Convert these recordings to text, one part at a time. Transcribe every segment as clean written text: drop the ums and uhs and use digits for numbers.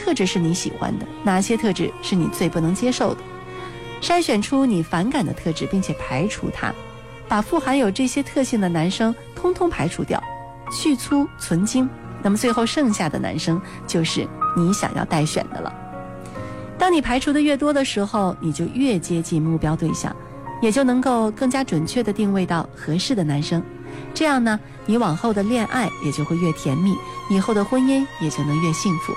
特质是你喜欢的，哪些特质是你最不能接受的，筛选出你反感的特质，并且排除它，把富含有这些特性的男生通通排除掉，去粗存精，那么最后剩下的男生就是你想要待选的了。当你排除的越多的时候，你就越接近目标对象，也就能够更加准确地定位到合适的男生。这样呢，你往后的恋爱也就会越甜蜜，以后的婚姻也就能越幸福。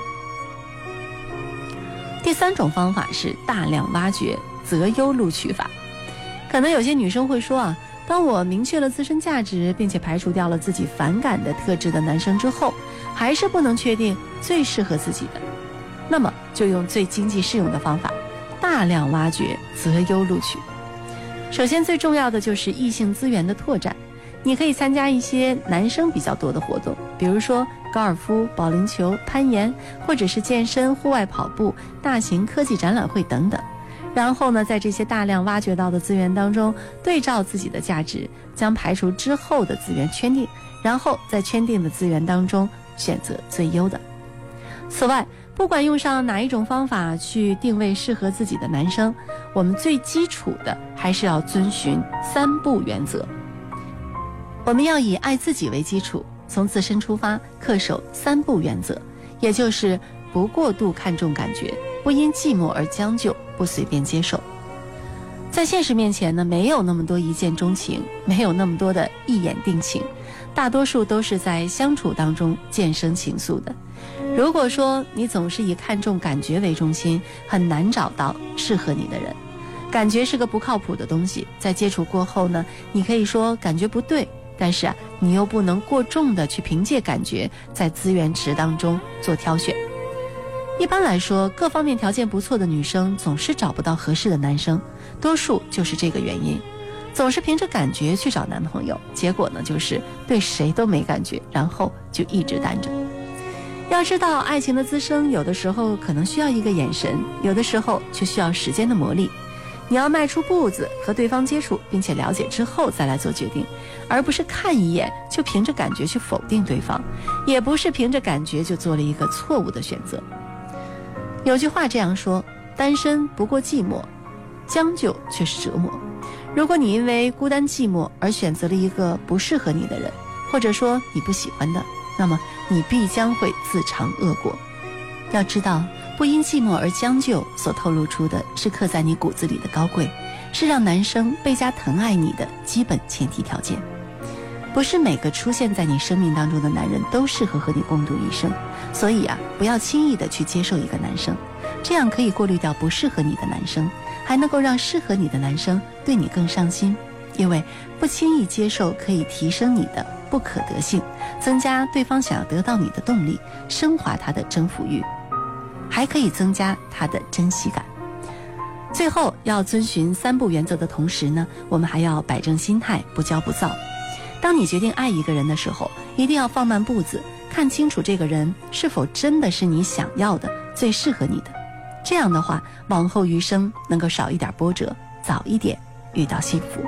第3种方法是大量挖掘择优录取法。可能有些女生会说啊，当我明确了自身价值，并且排除掉了自己反感的特质的男生之后，还是不能确定最适合自己的，那么就用最经济适用的方法，大量挖掘择优录取。首先最重要的就是异性资源的拓展，你可以参加一些男生比较多的活动，比如说高尔夫、保龄球、攀岩，或者是健身、户外跑步、大型科技展览会等等。然后呢，在这些大量挖掘到的资源当中，对照自己的价值，将排除之后的资源圈定，然后在圈定的资源当中选择最优的。此外，不管用上哪一种方法去定位适合自己的男生，我们最基础的还是要遵循3不原则。我们要以爱自己为基础，从自身出发，恪守3不原则，也就是不过度看重感觉，不因寂寞而将就，不随便接受。在现实面前呢，没有那么多一见钟情，没有那么多的一眼定情，大多数都是在相处当中渐生情愫的。如果说你总是以看重感觉为中心，很难找到适合你的人。感觉是个不靠谱的东西，在接触过后呢，你可以说感觉不对，但是你又不能过重的去凭借感觉在资源池当中做挑选。一般来说，各方面条件不错的女生总是找不到合适的男生，多数就是这个原因。总是凭着感觉去找男朋友，结果呢就是对谁都没感觉，然后就一直单着。要知道，爱情的滋生有的时候可能需要一个眼神，有的时候却需要时间的磨砺。你要迈出步子，和对方接触并且了解之后再来做决定，而不是看一眼就凭着感觉去否定对方，也不是凭着感觉就做了一个错误的选择。有句话这样说，单身不过寂寞，将就却是折磨。如果你因为孤单寂寞而选择了一个不适合你的人，或者说你不喜欢的，那么你必将会自尝恶果。要知道，不因寂寞而将就所透露出的是刻在你骨子里的高贵，是让男生倍加疼爱你的基本前提条件。不是每个出现在你生命当中的男人都适合和你共度一生，所以不要轻易的去接受一个男生，这样可以过滤掉不适合你的男生，还能够让适合你的男生对你更上心。因为不轻易接受可以提升你的不可得性，增加对方想要得到你的动力，升华他的征服欲，还可以增加他的珍惜感。最后，要遵循3不原则的同时呢，我们还要摆正心态，不骄不躁。当你决定爱一个人的时候，一定要放慢步子，看清楚这个人是否真的是你想要的，最适合你的。这样的话，往后余生能够少一点波折，早一点遇到幸福。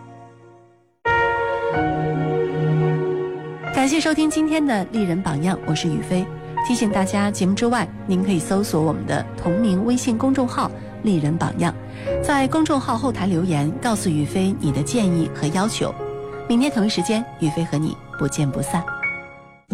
感谢收听今天的丽人榜样，我是雨飞。提醒大家，节目之外，您可以搜索我们的同名微信公众号丽人榜样，在公众号后台留言，告诉雨飞你的建议和要求。明天同一时间，雨飞和你不见不散。